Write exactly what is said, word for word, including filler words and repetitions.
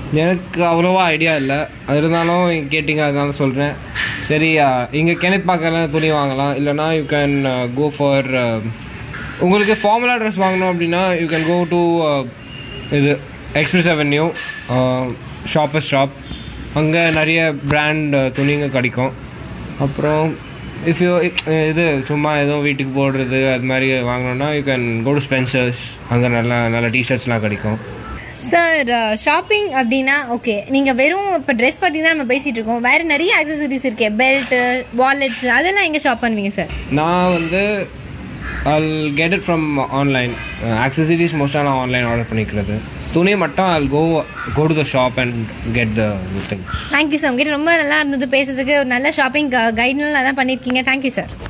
எனக்கு அவ்வளோவா ஐடியா இல்லை, அது இருந்தாலும் கேட்டிங்க அதனால சொல்கிறேன். சரி, இங்கே கிணத்து பார்க்கலாம் துணி வாங்கலாம். இல்லைனா யூ கேன் கோ ஃபார், உங்களுக்கு ஃபார்மலாக ட்ரெஸ் வாங்கணும் அப்படின்னா யூ கேன் கோ டு இது எக்ஸ்பிரஸ் அவென்யூ ஷாப்பர்ஸ் ஷாப். அங்கே நிறைய பிராண்ட் துணிங்க கிடைக்கும். அப்புறம் இஃப் யூ இது சும்மா எதுவும் வீட்டுக்கு போடுறது அது மாதிரி வாங்கணுன்னா you can go to Spencer's. அங்கே நல்லா நல்ல டிஷர்ட்ஸ்லாம் கிடைக்கும். சார், ஷாப்பிங் அப்படின்னா ஓகே, நீங்கள் வெறும் இப்போ ட்ரெஸ் பற்றி தான் நம்ம பேசிகிட்டு இருக்கோம். வேறு நிறைய ஆக்சசரிஸ் இருக்கே, பெல்ட்டு, வாலெட்ஸ், அதெல்லாம் எங்கே ஷாப் பண்ணுவீங்க சார்? நான் வந்து I'll get it from online. Accessories மோஸ்ட்டாக நான் ஆன்லைன் ஆர்டர் பண்ணிக்கிறது. துணி மட்டும் I'll go go to the shop and get the thing. Thank you sir, உங்ககிட்ட ரொம்ப நல்லா இருந்தது பேசுறதுக்கு. ஒரு நல்ல ஷாப்பிங் கைட்லாம் நல்லா பண்ணியிருக்கீங்க. Thank you sir.